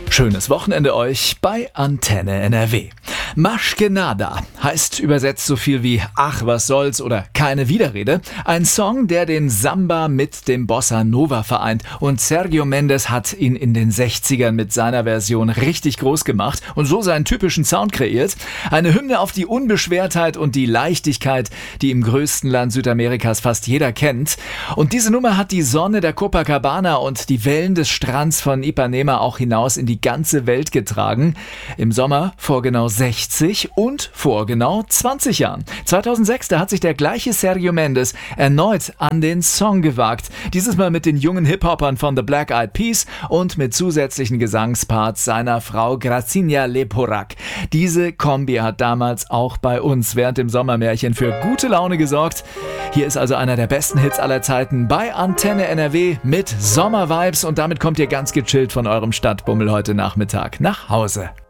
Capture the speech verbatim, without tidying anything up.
Schönes Wochenende euch bei Antenne N R W. Más que nada heißt übersetzt so viel wie Ach, was soll's oder keine Widerrede. Ein Song, der den Samba mit dem Bossa Nova vereint. Und Sergio Mendes hat ihn in den sechzigern mit seiner Version richtig groß gemacht und so seinen typischen Sound kreiert. Eine Hymne auf die Unbeschwertheit und die Leichtigkeit, die im größten Land Südamerikas fast jeder kennt. Und diese Nummer hat die Sonne der Copacabana und die Wellen des Strands von Ipanema auch hinaus in die ganze Welt getragen. Im Sommer vor genau sechzig und vor genau zwanzig Jahren. zweitausendsechs, da hat sich der gleiche Sergio Mendes erneut an den Song gewagt. Dieses Mal mit den jungen Hip-Hopern von The Black Eyed Peas und mit zusätzlichen Gesangsparts seiner Frau Graciña Leporac. Diese Kombi hat damals auch bei uns während dem Sommermärchen für gute Laune gesorgt. Hier ist also einer der besten Hits aller Zeiten bei Antenne N R W mit Sommervibes und damit kommt ihr ganz gechillt von eurem Stadtbummel heute Nachmittag nach Hause.